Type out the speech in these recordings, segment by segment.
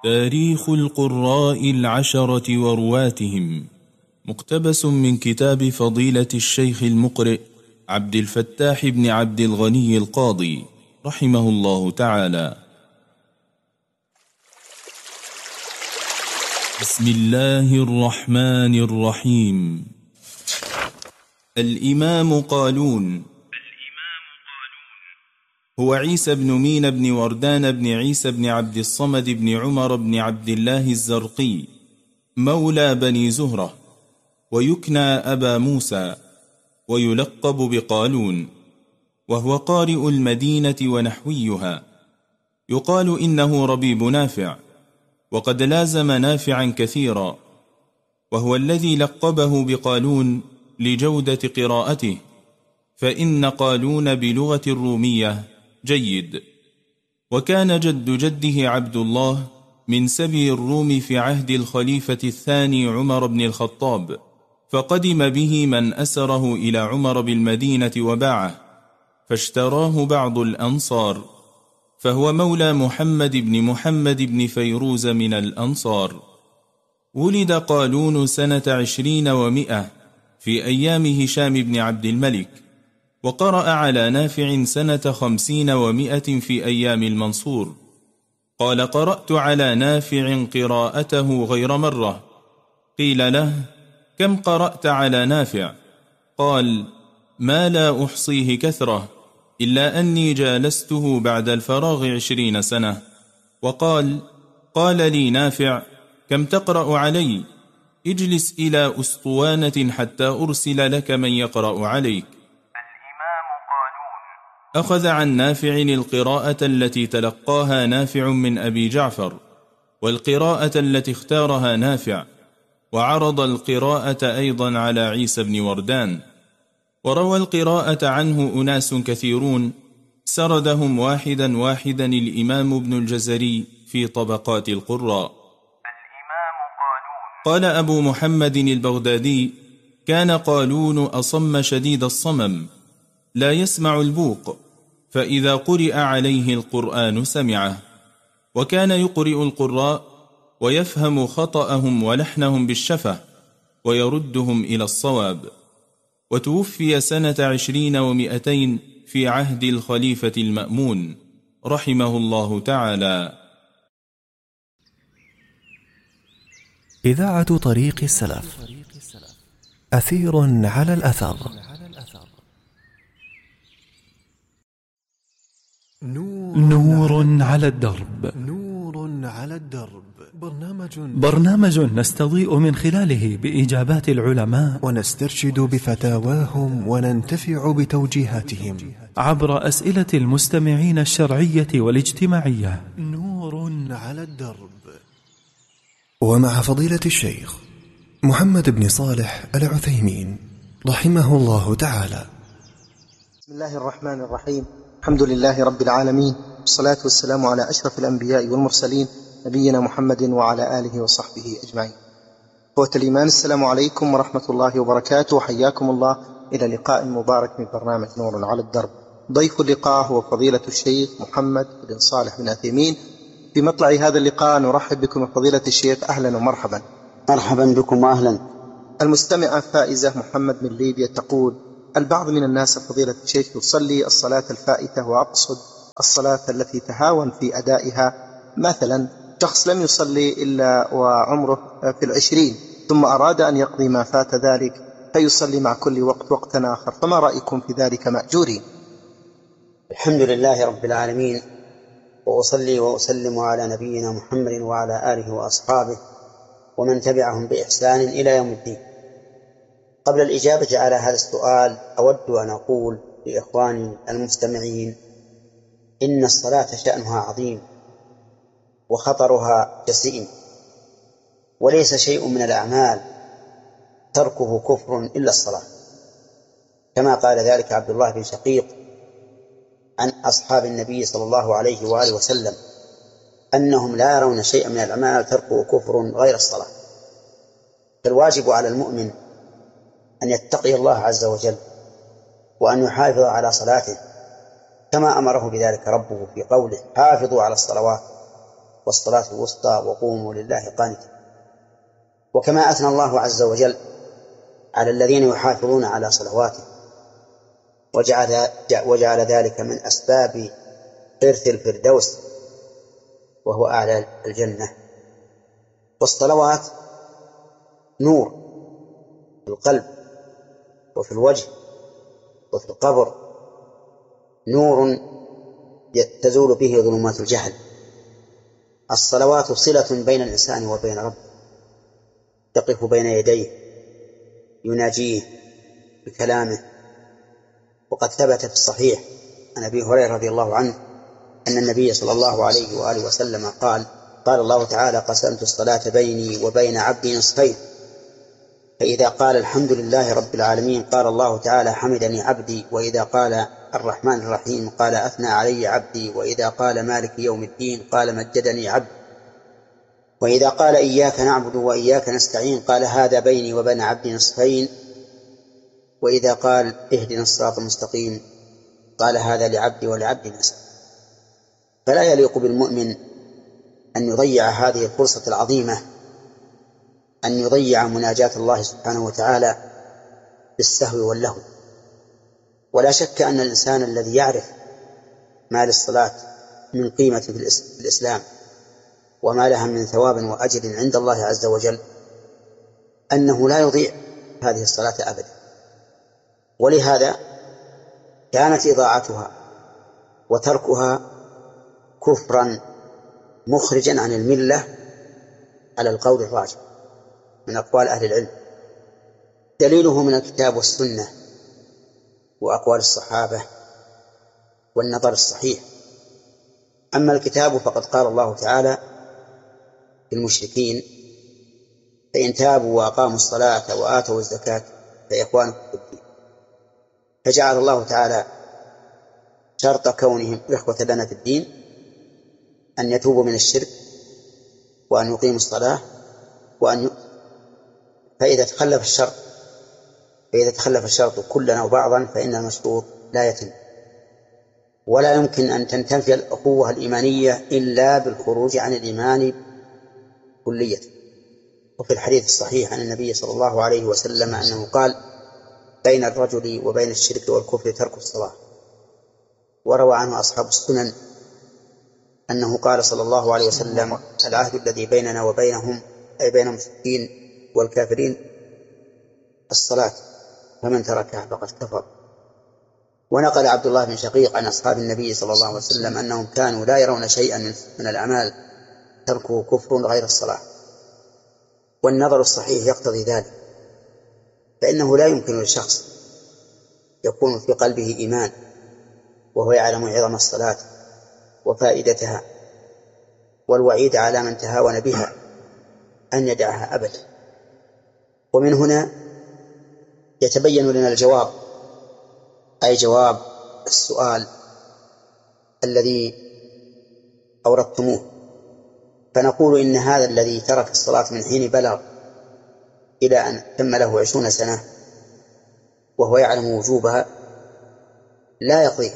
تاريخ القراء العشرة ورواتهم، مقتبس من كتاب فضيلة الشيخ المقرئ عبد الفتاح بن عبد الغني القاضي رحمه الله تعالى. بسم الله الرحمن الرحيم. الإمام قالون هو عيسى بن مين بن وردان بن عيسى بن عبد الصمد بن عمر بن عبد الله الزرقي، مولى بني زهرة، ويكنى أبا موسى، ويلقب بقالون، وهو قارئ المدينة ونحويها. يقال إنه ربيب نافع، وقد لازم نافعا كثيرا، وهو الذي لقبه بقالون لجودة قراءته، فإن قالون بلغة الرومية جيد. وكان جد جده عبد الله من سبي الروم في عهد الخليفة الثاني عمر بن الخطاب، فقدم به من أسره إلى عمر بالمدينة وباعه، فاشتراه بعض الأنصار، فهو مولى محمد بن فيروز من الأنصار. ولد قالون سنة 20 و100 في أيام هشام بن عبد الملك، وقرأ على نافع سنة 50 و100 في أيام المنصور. قال: قرأت على نافع قراءته غير مرة. قيل له: كم قرأت على نافع؟ قال: ما لا أحصيه كثرة، إلا أني جالسته بعد الفراغ 20 سنة. وقال: قال لي نافع: كم تقرأ علي؟ اجلس إلى أسطوانة حتى أرسل لك من يقرأ عليك. الإمام قالون أخذ عن نافع القراءة التي تلقاها نافع من أبي جعفر، والقراءة التي اختارها نافع، وعرض القراءة أيضا على عيسى بن وردان. وروى القراءة عنه أناس كثيرون، سردهم واحدا واحدا الإمام ابن الجزري في طبقات القراء. الإمام قالون قال أبو محمد البغدادي: كان قالون أصم شديد الصمم، لا يسمع البوق، فإذا قرئ عليه القرآن سمعه. وكان يقرئ القراء ويفهم خطأهم ولحنهم بالشفة، ويردهم إلى الصواب. وتوفي سنة 20 و200 في عهد الخليفة المأمون رحمه الله تعالى. إذاعة طريق السلف، أثير على الأثر. نور على الدرب. برنامج نستضيء من خلاله بإجابات العلماء، ونسترشد بفتاواهم وننتفع بتوجيهاتهم عبر أسئلة المستمعين الشرعية والاجتماعية. نور على الدرب، ومع فضيلة الشيخ محمد بن صالح العثيمين رحمه الله تعالى. بسم الله الرحمن الرحيم. الحمد لله رب العالمين، والصلاة والسلام على أشرف الأنبياء والمرسلين، نبينا محمد وعلى آله وصحبه أجمعين. أخوة الإيمان، السلام عليكم ورحمة الله وبركاته، وحياكم الله إلى لقاء مبارك من برنامج نور على الدرب. ضيف اللقاء هو فضيلة الشيخ محمد بن صالح بن عثيمين. في مطلع هذا اللقاء نرحب بكم فضيلة الشيخ، أهلا ومرحبا. مرحبا بكم وأهلا. المستمعة فائزة محمد من ليبيا تقول: البعض من الناس فضيلة الشيخ يصلي الصلاة الفائتة، وأقصد الصلاة التي تهاون في أدائها. مثلا شخص لم يصلي إلا وعمره في 20، ثم أراد أن يقضي ما فات ذلك فيصلي مع كل وقت آخر، فما رأيكم في ذلك مأجورين؟ الحمد لله رب العالمين، وأصلي وأسلم على نبينا محمد وعلى آله وأصحابه ومن تبعهم بإحسان إلى يوم الدين. قبل الإجابة على هذا السؤال أود أن أقول لإخواني المستمعين إن الصلاة شأنها عظيم وخطرها جسيم، وليس شيء من الأعمال تركه كفر إلا الصلاة، كما قال ذلك عبد الله بن شقيق عن أصحاب النبي صلى الله عليه وآله وسلم أنهم لا يرون شيئا من الأعمال تركه كفر غير الصلاة. فالواجب على المؤمن أن يتقي الله عز وجل، وأن يحافظ على صلاته كما أمره بذلك ربه في قوله: حافظوا على الصلوات والصلاة الوسطى وقوموا لله قانتا. وكما أثنى الله عز وجل على الذين يحافظون على صلواته وجعل ذلك من أسباب إرث الفردوس وهو أعلى الجنة. والصلوات نور في القلب وفي الوجه وفي القبر، نور تزول به ظلمات الجهل. الصلوات صلة بين الإنسان وبين ربه، يقف بين يديه يناجيه بكلامه. وقد ثبت في الصحيح عن أبي هريرة رضي الله عنه أن النبي صلى الله عليه وآله وسلم قال الله تعالى: قسمت الصلاة بيني وبين عبدي نصفين، فإذا قال الحمد لله رب العالمين قال الله تعالى: حمدني عبدي، وإذا قال الرحمن الرحيم قال: أثنى علي عبدي، وإذا قال مالك يوم الدين قال: مجدني عبدي، وإذا قال إياك نعبد وإياك نستعين قال: هذا بيني وبين عبدي نصفين، وإذا قال: اهدنا الصراط المستقيم قال: هذا لعبدي ولعبدي نصف. فلا يليق بالمؤمن أن يضيع هذه الفرصة العظيمة، أن يضيع مناجاة الله سبحانه وتعالى بالسهو واللهو. ولا شك أن الإنسان الذي يعرف ما للصلاة من قيمة في الإسلام وما لها من ثواب وأجر عند الله عز وجل أنه لا يضيع هذه الصلاة أبدا. ولهذا كانت إضاعتها وتركها كفرا مخرجا عن الملة على القول الراجح من أقوال أهل العلم. دليله من الكتاب والسنة وأقوال الصحابة والنظر الصحيح. أما الكتاب فقد قال الله تعالى في المشركين: فإن تابوا وأقاموا الصلاة وآتوا الزكاة فإخوانكم في الدين. فجعل الله تعالى شرط كونهم إخوة لنا في الدين أن يتوبوا من الشرك وأن يقيموا الصلاة فإذا تخلف الشرط كلا وبعضا فإن المشروط لا يتم. ولا يمكن أن تنتفي الأخوة الإيمانية إلا بالخروج عن الإيمان كلية. وفي الحديث الصحيح عن النبي صلى الله عليه وسلم أنه قال: بين الرجل وبين الشرك والكفر ترك الصلاة. وروى عنه أصحاب السنن أنه قال صلى الله عليه وسلم: العهد الذي بيننا وبينهم أي بين المشركين والكافرين الصلاة، فمن تركها فقد كفر. ونقل عبد الله بن شقيق عن أصحاب النبي صلى الله عليه وسلم أنهم كانوا لا يرون شيئا من الأعمال تركه كفر غير الصلاة. والنظر الصحيح يقتضي ذلك، فإنه لا يمكن للشخص يكون في قلبه إيمان وهو يعلم عظم الصلاة وفائدتها والوعيد على من تهاون بها أن يدعها أبدا. ومن هنا يتبين لنا الجواب، أي جواب السؤال الذي أوردتموه. فنقول إن هذا الذي ترك الصلاة من حين بلغ إلى أن تم له 20 سنة وهو يعلم وجوبها لا يقضيها،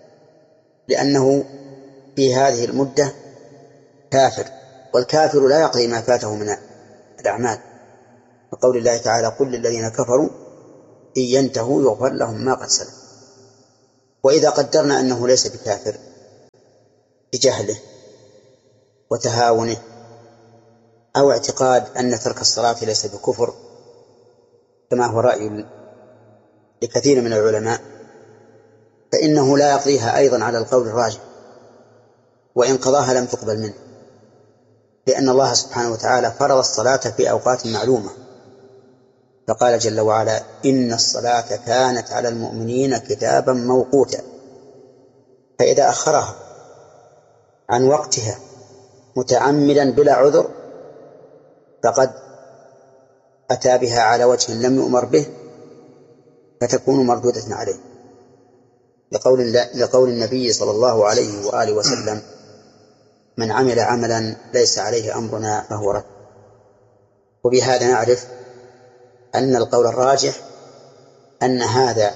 لأنه في هذه المدة كافر، والكافر لا يقضي ما فاته من الأعمال، وقول الله تعالى: قل للذين كفروا إن ينتهوا يغفر لهم ما قد سلف. وإذا قدرنا أنه ليس بكافر بجهله وتهاونه أو اعتقاد أن ترك الصلاة ليس بكفر كما هو رأي لكثير من العلماء، فإنه لا يقضيها أيضا على القول الراجح، وإن قضاها لم تقبل منه، لأن الله سبحانه وتعالى فرض الصلاة في أوقات معلومة، فقال جل وعلا: إن الصلاة كانت على المؤمنين كتابا موقوتا. فإذا أخرها عن وقتها متعمدا بلا عذر فقد أتى بها على وجه لم يؤمر به، فتكون مردودة عليه، لقول النبي صلى الله عليه وآله وسلم: من عمل عملا ليس عليه أمرنا فهو رد. وبهذا نعرف أن القول الراجح أن هذا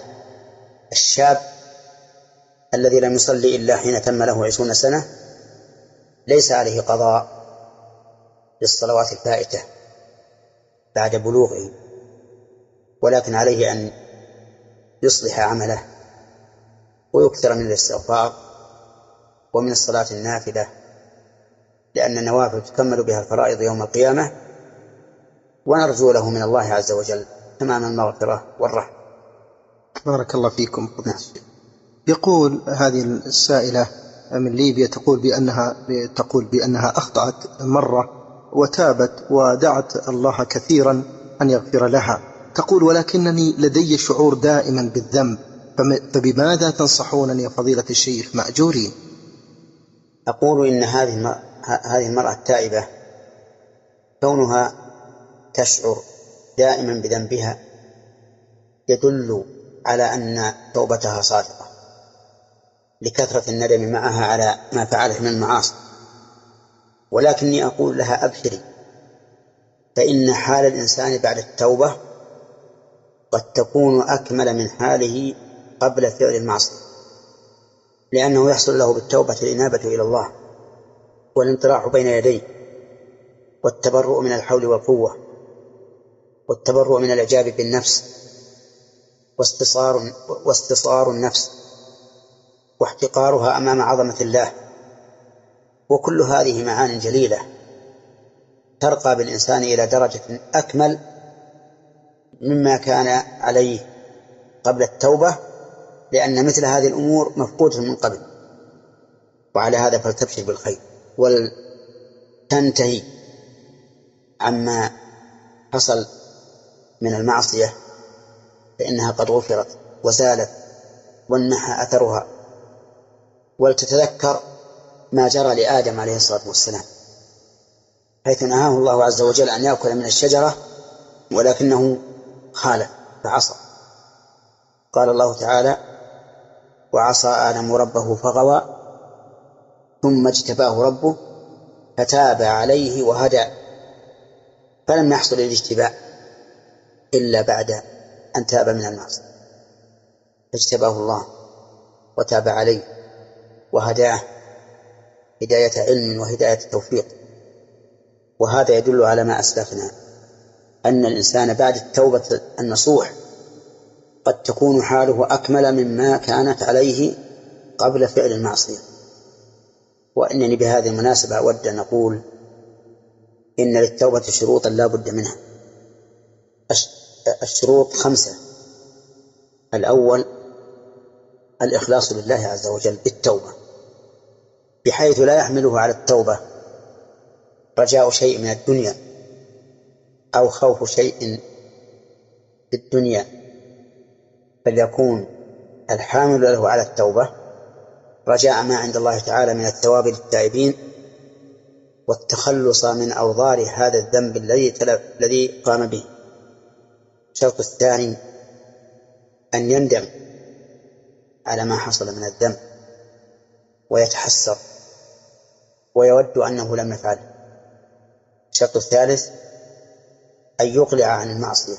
الشاب الذي لم يصلي إلا حين تم له 20 سنة ليس عليه قضاء للصلوات الفائتة بعد بلوغه، ولكن عليه أن يصلح عمله ويكثر من الاستغفار ومن الصلاة النافلة، لأن النوافل تكمل بها الفرائض يوم القيامة، ونرجو له من الله عز وجل تمام المغفرة والرحمة. بارك الله فيكم. يقول هذه السائلة من ليبيا تقول بأنها أخطأت مرة وتابت ودعت الله كثيرا أن يغفر لها. تقول ولكنني لدي شعور دائما بالذنب، فبماذا تنصحونني يا فضيلة الشيخ مأجورين؟ أقول إن هذه المرأة التائبة كونها تشعر دائما بذنبها يدل على أن توبتها صادقة لكثرة الندم معها على ما فعلت من المعاصي، ولكني أقول لها أبشري، فإن حال الإنسان بعد التوبة قد تكون أكمل من حاله قبل فعل المعصية، لأنه يحصل له بالتوبة الإنابة إلى الله والانطراح بين يديه والتبرؤ من الحول والقوة والتبرؤ من الإعجاب بالنفس واستصغار النفس واحتقارها أمام عظمة الله. وكل هذه معان جليلة ترقى بالإنسان إلى درجة أكمل مما كان عليه قبل التوبة، لأن مثل هذه الأمور مفقودة من قبل. وعلى هذا فلتبشر بالخير ولتنتهي عما حصل من المعصية، فإنها قد غفرت وزالت وانمحى أثرها، ولتتذكر ما جرى لآدم عليه الصلاة والسلام، حيث نهاه الله عز وجل أن يأكل من الشجرة ولكنه خالف فعصى. قال الله تعالى: وعصى آدم ربه فغوى ثم اجتباه ربه فتاب عليه وهدى. فلم يحصل الاجتباء إلا بعد أن تاب من المعصية، فاجتباه الله وتاب عليه وهداه هداية علم وهداية توفيق. وهذا يدل على ما أسلفنا، أن الإنسان بعد التوبة النصوح قد تكون حاله أكمل مما كانت عليه قبل فعل المعصية. وإنني بهذه المناسبة أود أن أقول إن للتوبة شروطا لا بد منها. الشروط 5: الأول الإخلاص لله عز وجل بالتوبة، بحيث لا يحمله على التوبة رجاء شيء من الدنيا أو خوف شيء في الدنيا، بل يكون الحامل له على التوبة رجاء ما عند الله تعالى من الثواب للتائبين والتخلص من أوضار هذا الذنب الذي قام به. الشرط الثاني أن يندم على ما حصل من الذنب ويتحسر ويود أنه لم يفعله. الشرط الثالث أن يقلع عن المعصية،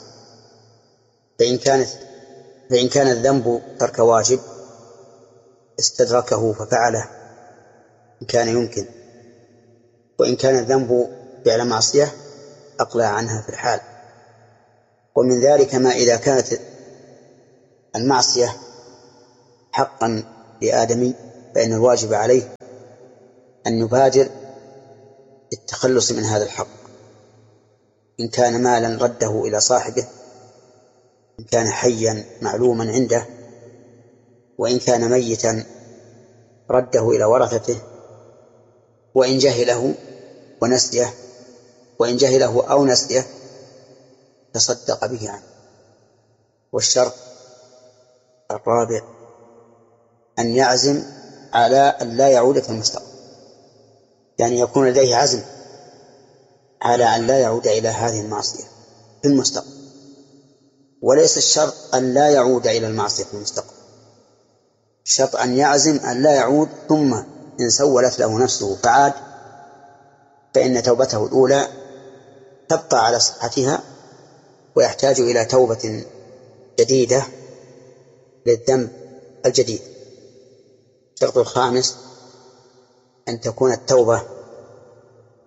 فإن كان الذنب ترك واجب استدركه ففعله إن كان يمكن، وإن كان الذنب فعل معصية أقلع عنها في الحال. ومن ذلك ما إذا كانت المعصية حقا لآدمي فإن الواجب عليه أن يبادر التخلص من هذا الحق، إن كان مالا رده إلى صاحبه، إن كان حيا معلوما عنده، وإن كان ميتا رده إلى ورثته، وإن جهله ونسيه، وإن جهله أو نسيه تصدق به عنه. والشرط الرابع أن يعزم على أن لا يعود في المستقبل، يعني يكون لديه عزم على أن لا يعود إلى هذه المعصية في المستقبل، وليس الشرط أن لا يعود إلى المعصية في المستقبل، الشرط أن يعزم أن لا يعود، ثم إن سولت له نفسه فعاد فإن توبته الأولى تبقى على صحتها ويحتاج إلى توبة جديدة للذنب الجديد. الشرط الخامس أن تكون التوبة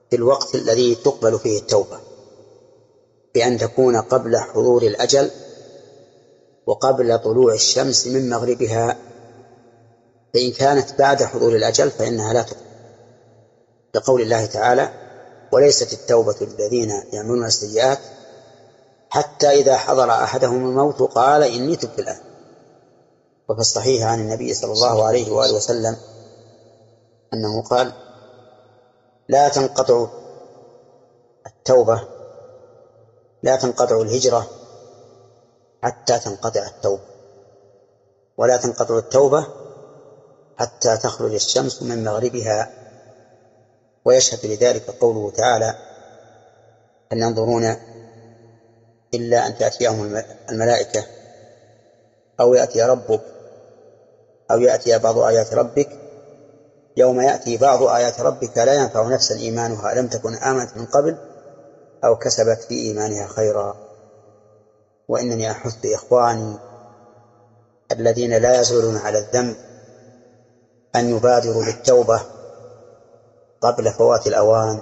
في الوقت الذي تقبل فيه التوبة، بأن تكون قبل حضور الأجل وقبل طلوع الشمس من مغربها، فإن كانت بعد حضور الأجل فإنها لا تقبل، لقول الله تعالى: وليست التوبة للذين يعملون السيئات حتى إذا حضر أحدهم الموت قال إني تبت الآن. وفي الصحيح عن النبي صلى الله عليه وآله وسلم أنه قال: لا تنقطع التوبة، لا تنقطع الهجرة حتى تنقطع التوبة، ولا تنقطع التوبة حتى تخرج الشمس من مغربها. ويشهد لذلك قوله تعالى: هل ينظرون إلا أن تأتيهم الملائكة أو يأتي ربك أو يأتي بعض آيات ربك، يوم يأتي بعض آيات ربك لا ينفع نفسا إيمانها لم تكن آمنت من قبل أو كسبت في إيمانها خيرا. وإنني أحث إخواني الذين لا يزولون على الذنب أن يبادروا بالتوبة قبل فوات الأوان،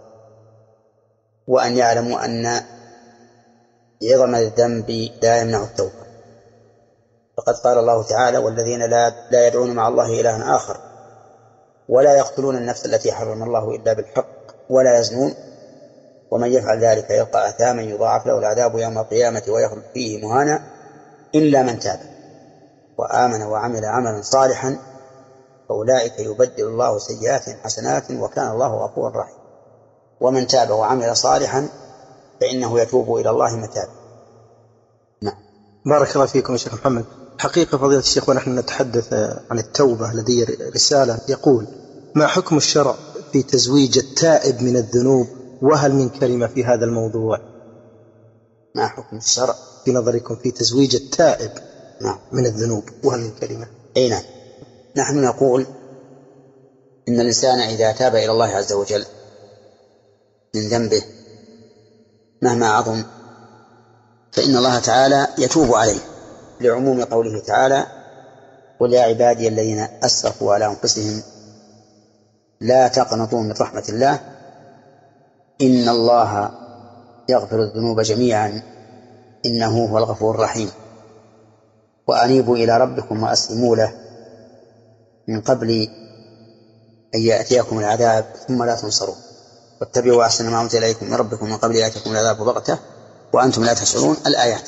وأن يعلموا أن عظم الذنب لا يمنع التوبة. فقد قال الله تعالى: والذين لا يدعون مع الله إلها آخر ولا يقتلون النفس التي حرم الله إلا بالحق ولا يزنون ومن يفعل ذلك يلقى أثاما يضاعف له العذاب يوم القيامة ويخلد فيه مهانا إلا من تاب وآمن وعمل عملا صالحا فأولئك يبدل الله سيئاتهم حسنات وكان الله غفورا رحيما. ومن تاب وعمل صالحا فإنه يتوب إلى الله متابا. نعم. بارك الله فيكم يا شيخ محمد. حقيقة فضيلة الشيخ ونحن نتحدث عن التوبة لدي رسالة يقول: ما حكم الشرع في تزويج التائب من الذنوب، وهل من كلمة في هذا الموضوع؟ ما حكم الشرع في نظركم في تزويج التائب نعم من الذنوب، وهل من كلمة؟ أي نعم. نحن نقول إن الإنسان إذا تاب إلى الله عز وجل من ذنبه مهما عظم فإن الله تعالى يتوب عليه، لعموم قوله تعالى: قل يا عبادي الذين أسرفوا على أنفسهم لا تقنطوا من رحمة الله إن الله يغفر الذنوب جميعا إنه هو الغفور الرحيم، وأنيبوا إلى ربكم وأسلموا له من قبل أن يأتيكم العذاب ثم لا تنصرون واتبعوا أحسن ما أنزل إليكم من ربكم من قبل يأتيكم العذاب بغتة وأنتم لا تشعرون، الآيات.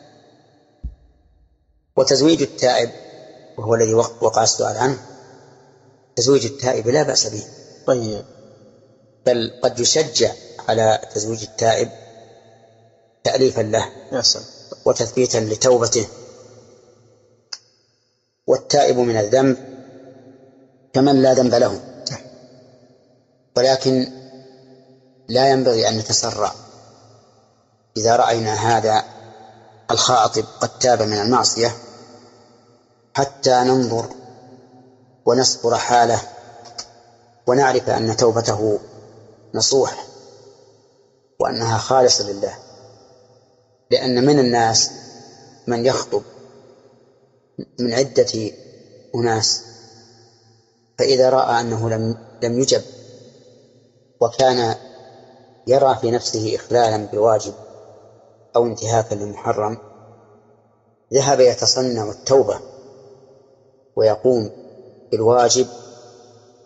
وتزويج التائب وهو الذي وقع السؤال عنه، تزويج التائب لا بأس به، طيب، بل قد يشجع على تزويج التائب تأليفا له وتثبيتا لتوبته. والتائب من الذنب كمن لا ذنب له، ولكن لا ينبغي أن نتسرع إذا رأينا هذا الخاطب قد تاب من المعصية حتى ننظر ونصبر حاله ونعرف أن توبته نصوح وأنها خالصة لله. لأن من الناس من يخطب من عدة أناس فإذا رأى أنه لم يجب وكان يرى في نفسه إخلالا بواجب أو انتهاكا للمحرم ذهب يتصنع التوبة ويقوم بالواجب